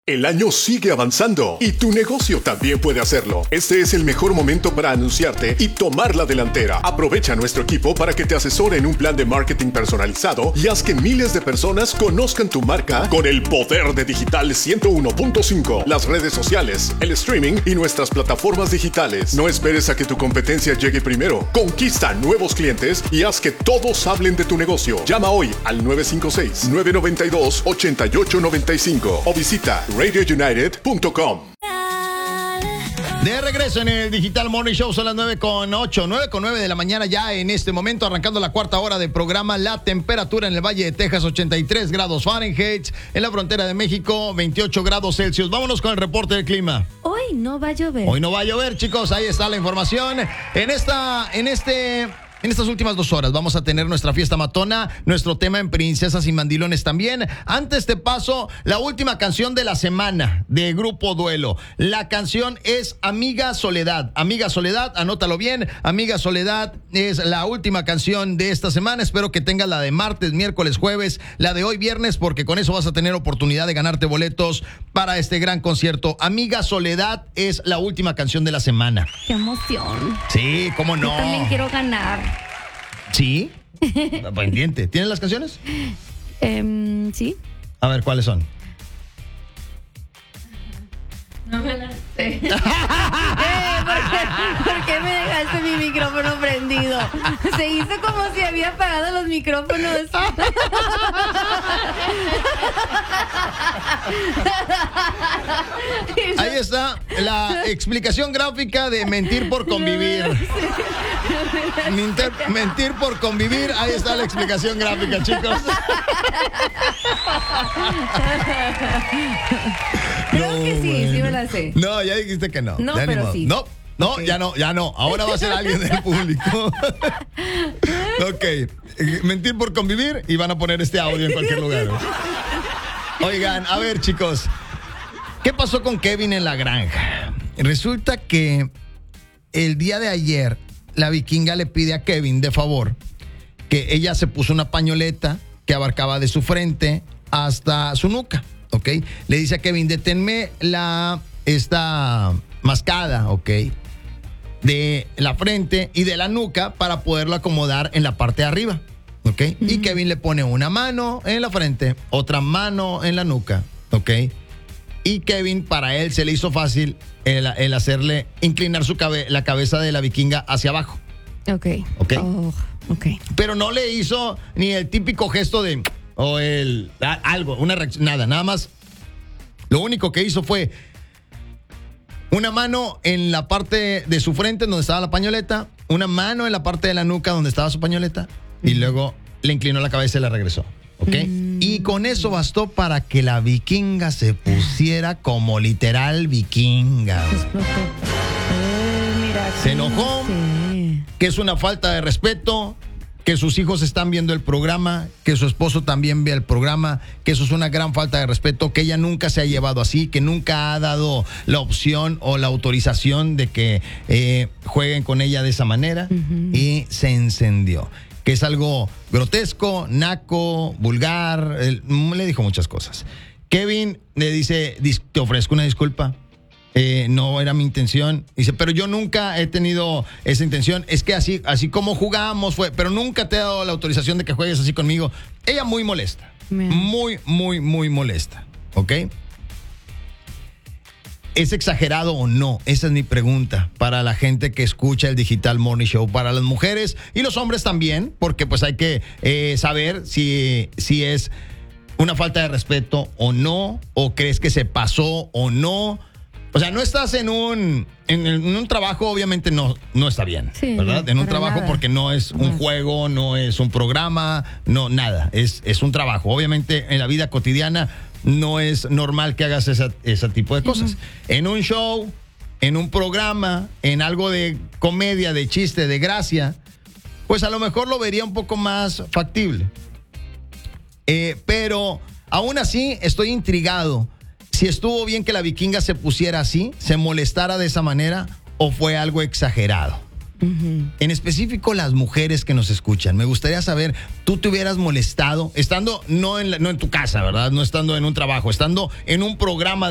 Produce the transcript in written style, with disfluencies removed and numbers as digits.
El año sigue avanzando y tu negocio también puede hacerlo. Este es el mejor momento para anunciarte y tomar la delantera. Aprovecha a nuestro equipo para que te asesore en un plan de marketing personalizado y haz que miles de personas conozcan tu marca con el poder de Digital 101.5, las redes sociales, el streaming y nuestras plataformas digitales. No esperes a que tu competencia llegue primero. Conquista nuevos clientes y haz que todos hablen de tu negocio. Llama hoy al 956-992-8895 o visita radiounited.com. De regreso en el Digital Morning Show, son las 9:08, 9:09 de la mañana ya en este momento, arrancando la cuarta hora de programa. La temperatura en el Valle de Texas, 83 grados Fahrenheit, en la frontera de México, 28 grados Celsius. Vámonos con el reporte del clima. Hoy no va a llover. Hoy no va a llover, chicos, ahí está la información. En estas últimas 2 horas vamos a tener nuestra fiesta matona, nuestro tema en Princesas y Mandilones también. Antes te paso la última canción de la semana de Grupo Duelo. La canción es Amiga Soledad. Amiga Soledad, anótalo bien. Amiga Soledad es la última canción de esta semana. Espero que tengas la de martes, miércoles, jueves, la de hoy viernes, porque con eso vas a tener oportunidad de ganarte boletos para este gran concierto. Amiga Soledad es la última canción de la semana. ¡Qué emoción! Sí, cómo no. Yo también quiero ganar. ¿Sí? Pendiente. ¿Tienes las canciones? Sí. A ver, ¿cuáles son? No me las sé. ¿Por qué me dejaste mi micrófono prendido? Se hizo como si había apagado los micrófonos. Ahí está la explicación gráfica de mentir por convivir. Mentir por convivir. Ahí está la explicación gráfica, chicos. Creo que sí, sí me la sé. No, ya dijiste que no. No, ya pero sí. No, Okay. ya no. Ahora va a ser alguien del público. Ok. Mentir por convivir y van a poner este audio en cualquier lugar. Oigan, a ver, chicos. ¿Qué pasó con Kevin en la granja? Resulta que el día de ayer la vikinga le pide a Kevin de favor que ella se puso una pañoleta que abarcaba de su frente hasta su nuca, ¿ok? Le dice a Kevin, deténme esta mascada, ¿ok? De la frente y de la nuca para poderlo acomodar en la parte de arriba, ¿ok? Y Kevin le pone una mano en la frente, otra mano en la nuca, ¿ok? Y Kevin, para él, se le hizo fácil el hacerle inclinar la cabeza de la vikinga hacia abajo. Ok. ¿Ok? Oh, ok. Pero no le hizo ni el típico gesto de... o algo, una reacción, nada más. Lo único que hizo fue una mano en la parte de su frente donde estaba la pañoleta, una mano en la parte de la nuca donde estaba su pañoleta, y luego le inclinó la cabeza y la regresó, ¿ok? Y con eso bastó para que la vikinga se pusiera como literal vikinga. Explotó. Mira. Se enojó, Sí. que es una falta de respeto, que sus hijos están viendo el programa, que su esposo también ve el programa, que eso es una gran falta de respeto, que ella nunca se ha llevado así, que nunca ha dado la opción o la autorización de que jueguen con ella de esa manera, y se encendió. Que es algo grotesco, naco, vulgar, le dijo muchas cosas. Kevin le dice, te ofrezco una disculpa. No era mi intención. Dice, pero yo nunca he tenido esa intención. Es que así como jugamos fue, pero nunca te he dado la autorización de que juegues así conmigo. Ella muy molesta. Muy molesta. ¿Ok? ¿Es exagerado o no? Esa es mi pregunta para la gente que escucha el Digital Morning Show, para las mujeres y los hombres también, porque pues hay que saber si es una falta de respeto o no, o crees que se pasó o no. O sea, no estás en un trabajo, obviamente no está bien, sí, ¿verdad? En un trabajo nada. porque no es un juego, no es un programa, no, nada. Es un trabajo. Obviamente en la vida cotidiana no es normal que hagas ese tipo de cosas. En un show, en un programa, en algo de comedia, de chiste, de gracia, pues a lo mejor lo vería un poco más factible. Pero aún así estoy intrigado. Si estuvo bien que la vikinga se pusiera así, se molestara de esa manera, o fue algo exagerado. En específico las mujeres que nos escuchan, me gustaría saber, ¿tú te hubieras molestado estando no en tu casa, verdad? No estando en un trabajo, estando en un programa